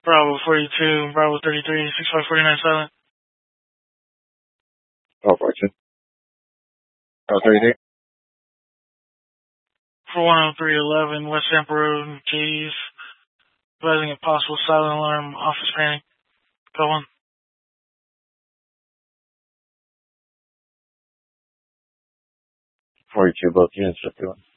Bravo 42, Bravo 33, 6549 silent. Bravo 42. Bravo 33. For 10311 West Tampa Road, Keys. Advising a possible silent alarm, office panic. Go on. 42, both units, 51.